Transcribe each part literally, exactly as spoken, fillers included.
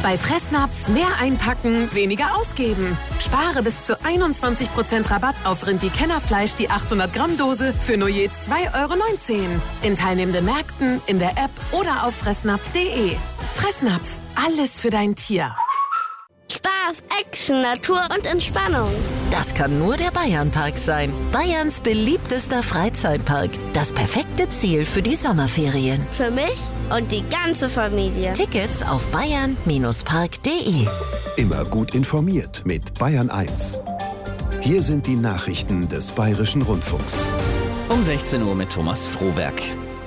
Bei Fressnapf mehr einpacken, weniger ausgeben. Spare bis zu einundzwanzig Prozent Rabatt auf Rinti Kennerfleisch, die achthundert Gramm Dose für nur je zwei Euro neunzehn. In teilnehmenden Märkten, in der App oder auf fressnapf punkt de. Fressnapf, alles für dein Tier. Spaß, Action, Natur und Entspannung. Das kann nur der Bayernpark sein. Bayerns beliebtester Freizeitpark. Das perfekte Ziel für die Sommerferien. Für mich und die ganze Familie. Tickets auf bayern Park punkt de. Immer gut informiert mit Bayern eins. Hier sind die Nachrichten des Bayerischen Rundfunks. Um sechzehn Uhr mit Thomas Frohwerk.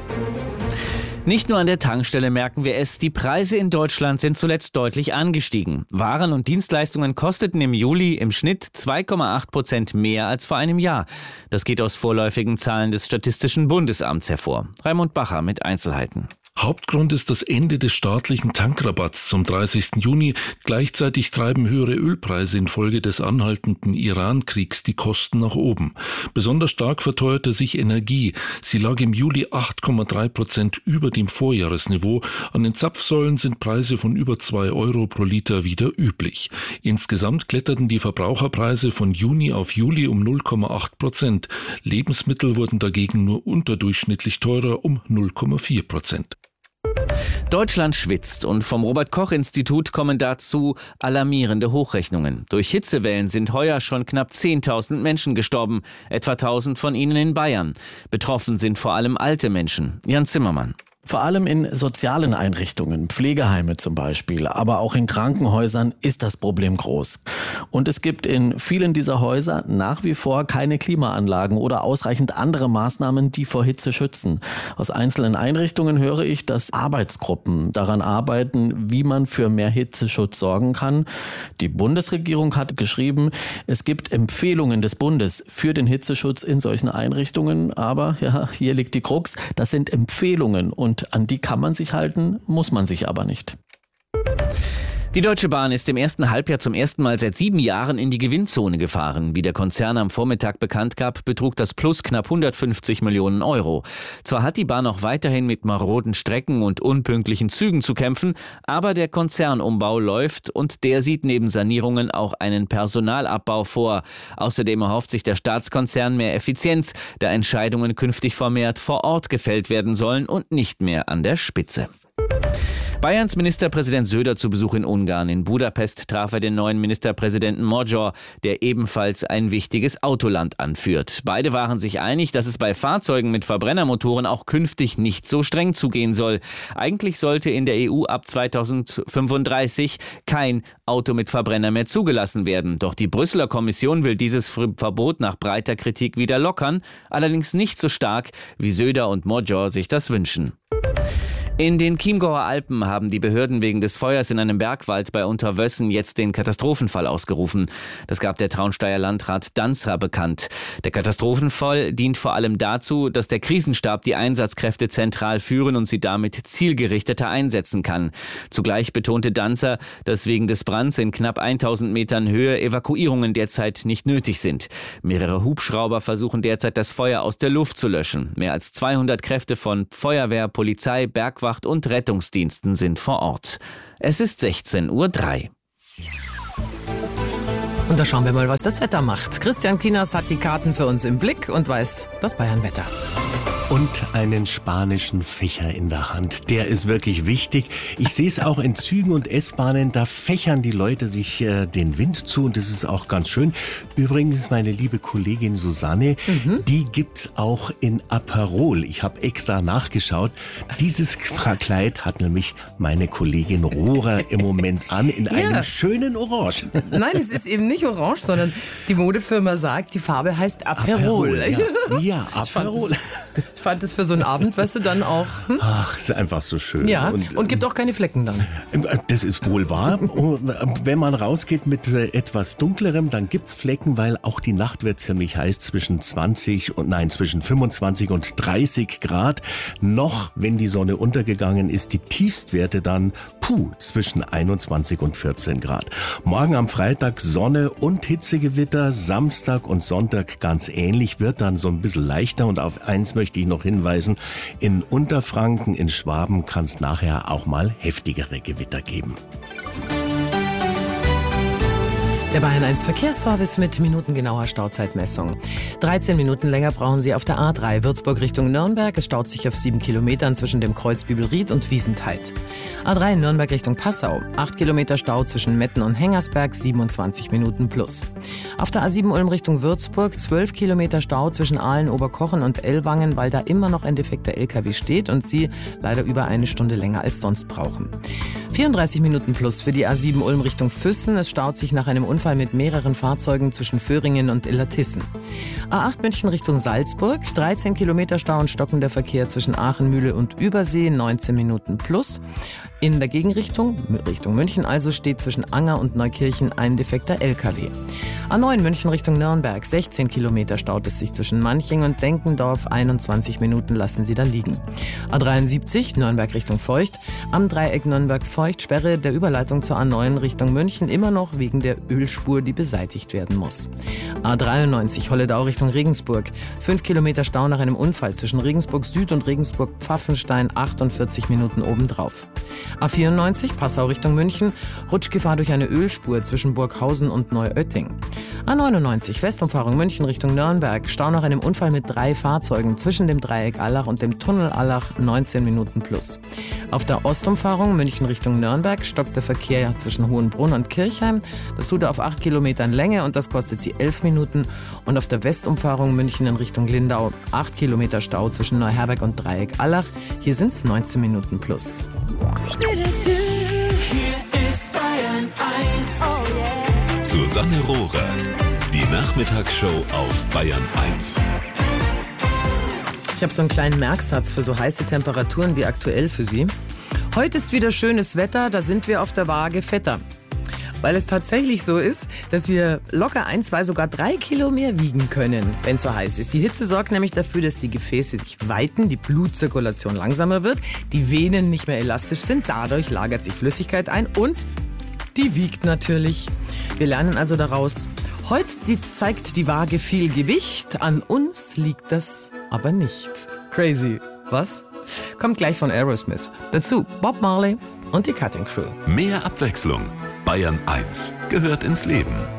Nicht nur an der Tankstelle merken wir es, die Preise in Deutschland sind zuletzt deutlich angestiegen. Waren und Dienstleistungen kosteten im Juli im Schnitt zwei Komma acht Prozent mehr als vor einem Jahr. Das geht aus vorläufigen Zahlen des Statistischen Bundesamts hervor. Raimund Bacher mit Einzelheiten. Hauptgrund ist das Ende des staatlichen Tankrabatts zum dreißigsten Juni. Gleichzeitig treiben höhere Ölpreise infolge des anhaltenden Iran-Kriegs die Kosten nach oben. Besonders stark verteuerte sich Energie. Sie lag im Juli acht Komma drei Prozent über dem Vorjahresniveau. An den Zapfsäulen sind Preise von über zwei Euro pro Liter wieder üblich. Insgesamt kletterten die Verbraucherpreise von Juni auf Juli um null Komma acht Prozent. Lebensmittel wurden dagegen nur unterdurchschnittlich teurer um null Komma vier Prozent. Deutschland schwitzt und vom Robert-Koch-Institut kommen dazu alarmierende Hochrechnungen. Durch Hitzewellen sind heuer schon knapp zehntausend Menschen gestorben, etwa tausend von ihnen in Bayern. Betroffen sind vor allem alte Menschen. Jan Zimmermann. Vor allem in sozialen Einrichtungen, Pflegeheime zum Beispiel, aber auch in Krankenhäusern ist das Problem groß. Und es gibt in vielen dieser Häuser nach wie vor keine Klimaanlagen oder ausreichend andere Maßnahmen, die vor Hitze schützen. Aus einzelnen Einrichtungen höre ich, dass Arbeitsgruppen daran arbeiten, wie man für mehr Hitzeschutz sorgen kann. Die Bundesregierung hat geschrieben, es gibt Empfehlungen des Bundes für den Hitzeschutz in solchen Einrichtungen, aber ja, hier liegt die Krux, das sind Empfehlungen und Und an die kann man sich halten, muss man sich aber nicht. Die Deutsche Bahn ist im ersten Halbjahr zum ersten Mal seit sieben Jahren in die Gewinnzone gefahren. Wie der Konzern am Vormittag bekannt gab, betrug das Plus knapp hundertfünfzig Millionen Euro. Zwar hat die Bahn auch weiterhin mit maroden Strecken und unpünktlichen Zügen zu kämpfen, aber der Konzernumbau läuft und der sieht neben Sanierungen auch einen Personalabbau vor. Außerdem erhofft sich der Staatskonzern mehr Effizienz, da Entscheidungen künftig vermehrt vor Ort gefällt werden sollen und nicht mehr an der Spitze. Bayerns Ministerpräsident Söder zu Besuch in Ungarn. In Budapest traf er den neuen Ministerpräsidenten Magyar, der ebenfalls ein wichtiges Autoland anführt. Beide waren sich einig, dass es bei Fahrzeugen mit Verbrennermotoren auch künftig nicht so streng zugehen soll. Eigentlich sollte in der E U ab zweitausendfünfunddreißig kein Auto mit Verbrenner mehr zugelassen werden. Doch die Brüsseler Kommission will dieses Verbot nach breiter Kritik wieder lockern, allerdings nicht so stark, wie Söder und Magyar sich das wünschen. In den Chiemgauer Alpen haben die Behörden wegen des Feuers in einem Bergwald bei Unterwössen jetzt den Katastrophenfall ausgerufen. Das gab der Traunsteyer Landrat Danzra bekannt. Der Katastrophenfall dient vor allem dazu, dass der Krisenstab die Einsatzkräfte zentral führen und sie damit zielgerichteter einsetzen kann. Zugleich betonte Danzer, dass wegen des Brands in knapp tausend Metern Höhe Evakuierungen derzeit nicht nötig sind. Mehrere Hubschrauber versuchen derzeit das Feuer aus der Luft zu löschen. Mehr als zweihundert Kräfte von Feuerwehr, Polizei, Bergwacht und Rettungsdiensten sind vor Ort. Es ist sechzehn Uhr drei. Und da schauen wir mal, was das Wetter macht. Christian Kinas hat die Karten für uns im Blick und weiß das Bayernwetter. Und einen spanischen Fächer in der Hand. Der ist wirklich wichtig. Ich sehe es auch in Zügen und S-Bahnen, da fächern die Leute sich äh, den Wind zu und das ist auch ganz schön. Übrigens meine liebe Kollegin Susanne, mhm. die gibt's auch in Aperol. Ich habe extra nachgeschaut. Dieses Kleid hat nämlich meine Kollegin Rohrer im Moment an in einem ja. schönen Orange. Nein, es ist eben nicht orange, sondern die Modefirma sagt, die Farbe heißt Aperol. Aperol ja. ja, Aperol. Ich fand es für so einen Abend, weißt du, dann auch... Hm? Ach, ist einfach so schön. Ja, und, und gibt auch keine Flecken dann. Das ist wohl wahr. Und wenn man rausgeht mit etwas Dunklerem, dann gibt's Flecken, weil auch die Nacht wird ziemlich heiß, zwischen zwanzig und nein, zwischen fünfundzwanzig und dreißig Grad. Noch, wenn die Sonne untergegangen ist, die Tiefstwerte dann, puh, zwischen einundzwanzig und vierzehn Grad. Morgen am Freitag Sonne und Hitzegewitter, Samstag und Sonntag ganz ähnlich, wird dann so ein bisschen leichter und auf eins möchte ich noch hinweisen, in Unterfranken, in Schwaben kann es nachher auch mal heftigere Gewitter geben. Der Bayern eins Verkehrsservice mit minutengenauer Stauzeitmessung. dreizehn Minuten länger brauchen Sie auf der A drei Würzburg Richtung Nürnberg. Es staut sich auf sieben Kilometern zwischen dem Kreuz Bübelried und Wiesentheit. A drei Nürnberg Richtung Passau. acht Kilometer Stau zwischen Metten und Hengersberg, siebenundzwanzig Minuten plus. Auf der A sieben Ulm Richtung Würzburg. zwölf Kilometer Stau zwischen Aalen, Oberkochen und Ellwangen, weil da immer noch ein defekter L K W steht und Sie leider über eine Stunde länger als sonst brauchen. vierunddreißig Minuten plus für die A sieben Ulm Richtung Füssen. Es staut sich nach einem Unfall mit mehreren Fahrzeugen zwischen Föhringen und Illertissen. A acht München Richtung Salzburg. dreizehn Kilometer Stau und stockender Verkehr zwischen Aachen, Mühle und Übersee. neunzehn Minuten plus. In der Gegenrichtung, Richtung München also, steht zwischen Anger und Neukirchen ein defekter L K W. A neun München Richtung Nürnberg. sechzehn Kilometer staut es sich zwischen Manching und Denkendorf. einundzwanzig Minuten lassen Sie da liegen. A dreiundsiebzig Nürnberg Richtung Feucht. Am Dreieck Nürnberg-Feucht Sperre der Überleitung zur A neun Richtung München immer noch wegen der Ölspur, die beseitigt werden muss. A dreiundneunzig Holledau Richtung Regensburg. fünf Kilometer Stau nach einem Unfall zwischen Regensburg Süd und Regensburg Pfaffenstein. achtundvierzig Minuten obendrauf. A vierundneunzig Passau Richtung München. Rutschgefahr durch eine Ölspur zwischen Burghausen und Neuötting. A neunundneunzig Westumfahrung München Richtung Nürnberg. Stau nach einem Unfall mit drei Fahrzeugen zwischen dem Dreieck Allach und dem Tunnel Allach. neunzehn Minuten plus. Auf der Ostumfahrung München Richtung Nürnberg stockt der Verkehr zwischen Hohenbrunn und Kirchheim. Das tut er auf acht Kilometern Länge und das kostet Sie elf Minuten. Und auf der Westumfahrung München in Richtung Lindau acht Kilometer Stau zwischen Neuherberg und Dreieck Allach. Hier sind es neunzehn Minuten plus. Hier ist Bayern eins. Oh yeah. Susanne Rohrer, die Nachmittagsshow auf Bayern eins. Ich habe so einen kleinen Merksatz für so heiße Temperaturen wie aktuell für Sie. Heute ist wieder schönes Wetter, da sind wir auf der Waage fetter. Weil es tatsächlich so ist, dass wir locker ein, zwei, sogar drei Kilo mehr wiegen können, wenn es so heiß ist. Die Hitze sorgt nämlich dafür, dass die Gefäße sich weiten, die Blutzirkulation langsamer wird, die Venen nicht mehr elastisch sind, dadurch lagert sich Flüssigkeit ein und die wiegt natürlich. Wir lernen also daraus, heute die zeigt die Waage viel Gewicht, an uns liegt das aber nicht. Crazy, was? Kommt gleich von Aerosmith. Dazu Bob Marley und die Cutting Crew. Mehr Abwechslung. Bayern eins gehört ins Leben.